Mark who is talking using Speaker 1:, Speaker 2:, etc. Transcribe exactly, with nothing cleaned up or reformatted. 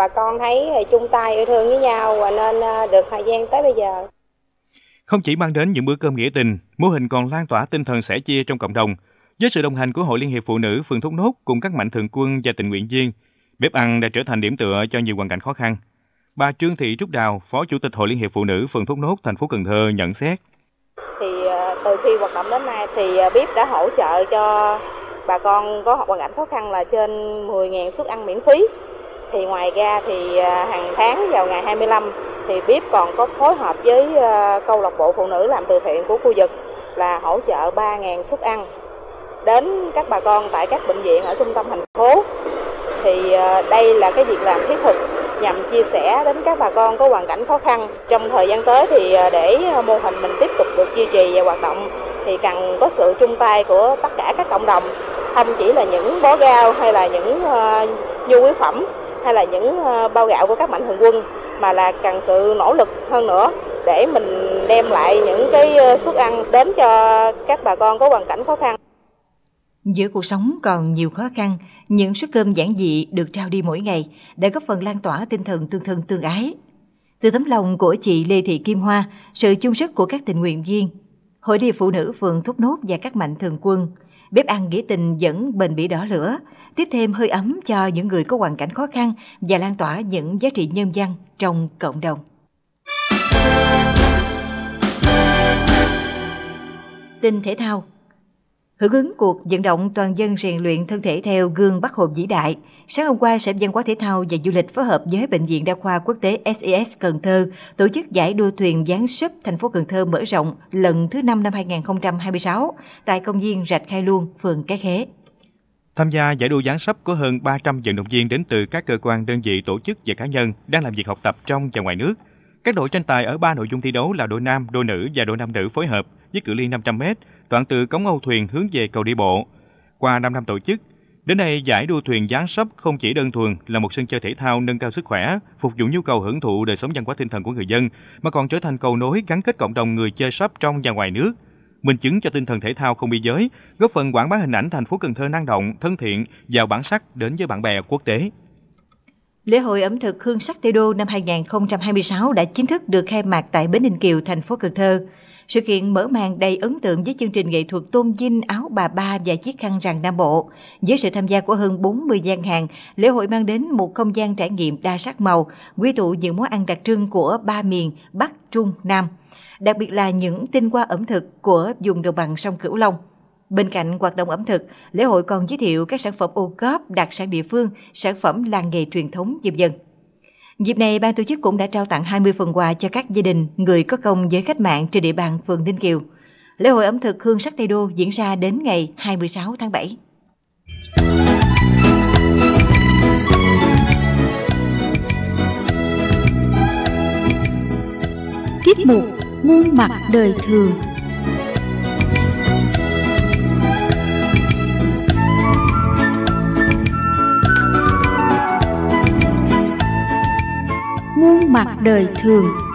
Speaker 1: bà con thấy chung tay yêu thương với nhau và nên được thời gian tới bây giờ.
Speaker 2: Không chỉ mang đến những bữa cơm nghĩa tình, mô hình còn lan tỏa tinh thần sẻ chia trong cộng đồng. Với sự đồng hành của Hội Liên hiệp Phụ nữ phường Thốt Nốt cùng các mạnh thường quân và tình nguyện viên, bếp ăn đã trở thành điểm tựa cho nhiều hoàn cảnh khó khăn. Bà Trương Thị Trúc Đào, Phó Chủ tịch Hội Liên hiệp Phụ nữ phường Thốt Nốt, thành phố Cần Thơ nhận xét.
Speaker 1: Thì từ khi hoạt động đến nay thì bếp đã hỗ trợ cho bà con có hoàn cảnh khó khăn là trên mười nghìn suất ăn miễn phí. Thì ngoài ra thì hàng tháng vào ngày hai mươi lăm thì bếp còn có phối hợp với câu lạc bộ phụ nữ làm từ thiện của khu vực là hỗ trợ ba nghìn suất ăn đến các bà con tại các bệnh viện ở trung tâm thành phố. Thì đây là cái việc làm thiết thực nhằm chia sẻ đến các bà con có hoàn cảnh khó khăn. Trong thời gian tới thì để mô hình mình tiếp tục được duy trì và hoạt động thì cần có sự chung tay của tất cả các cộng đồng, không chỉ là những bó rau hay là những nhu yếu phẩm hay là những bao gạo của các mạnh thường quân, mà là cần sự nỗ lực hơn nữa để mình đem lại những cái suất ăn đến cho các bà con có hoàn cảnh khó khăn.
Speaker 3: Giữa cuộc sống còn nhiều khó khăn, những suất cơm giản dị được trao đi mỗi ngày đã góp phần lan tỏa tinh thần tương thân tương ái. Từ tấm lòng của chị Lê Thị Kim Hoa, sự chung sức của các tình nguyện viên, Hội Liên hiệp Phụ nữ phường Thốt Nốt và các mạnh thường quân, bếp ăn nghĩa tình vẫn bền bỉ đỏ lửa, tiếp thêm hơi ấm cho những người có hoàn cảnh khó khăn và lan tỏa những giá trị nhân văn trong cộng đồng. Tin thể thao. Hưởng ứng cuộc vận động toàn dân rèn luyện thân thể theo gương Bác Hồ vĩ đại, sáng hôm qua, Sở Văn hóa Thể thao và Du lịch phối hợp với Bệnh viện Đa khoa Quốc tế ét i ét Cần Thơ tổ chức giải đua thuyền giáng súp thành phố Cần Thơ mở rộng lần thứ năm năm hai nghìn không trăm hai mươi sáu tại công viên Rạch Khai Luông, phường Cái Khế.
Speaker 2: Tham gia giải đua giáng súp có hơn ba trăm vận động viên đến từ các cơ quan, đơn vị, tổ chức và cá nhân đang làm việc học tập trong và ngoài nước. Các đội tranh tài ở ba nội dung thi đấu là đội nam, đội nữ và đội nam nữ phối hợp với cự ly năm trăm mét, đoạn từ cống âu thuyền hướng về cầu đi bộ. Qua năm năm tổ chức, đến nay giải đua thuyền giáng súp không chỉ đơn thuần là một sân chơi thể thao nâng cao sức khỏe, phục vụ nhu cầu hưởng thụ đời sống văn hóa tinh thần của người dân, mà còn trở thành cầu nối gắn kết cộng đồng người chơi súp trong và ngoài nước, minh chứng cho tinh thần thể thao không biên giới, góp phần quảng bá hình ảnh thành phố Cần Thơ năng động, thân thiện, giàu bản sắc đến với bạn bè quốc tế.
Speaker 3: Lễ hội ẩm thực Hương sắc Tây Đô năm hai nghìn không trăm hai mươi sáu đã chính thức được khai mạc tại Bến Ninh Kiều, thành phố Cần Thơ. Sự kiện mở màn đầy ấn tượng với chương trình nghệ thuật tôn vinh áo bà ba và chiếc khăn rằn Nam Bộ. Với sự tham gia của hơn bốn mươi gian hàng, lễ hội mang đến một không gian trải nghiệm đa sắc màu, quy tụ những món ăn đặc trưng của ba miền Bắc, Trung, Nam, đặc biệt là những tinh hoa ẩm thực của vùng đồng bằng sông Cửu Long. Bên cạnh hoạt động ẩm thực, lễ hội còn giới thiệu các sản phẩm ô cốp, đặc sản địa phương, sản phẩm làng nghề truyền thống vân vân. Dịp này, ban tổ chức cũng đã trao tặng hai mươi phần quà cho các gia đình, người có công với cách mạng trên địa bàn phường Ninh Kiều. Lễ hội ẩm thực Hương sắc Tây Đô diễn ra đến ngày hai mươi sáu tháng bảy.
Speaker 4: Tiết mục Muôn mặt đời thường. Muôn mặt đời thường.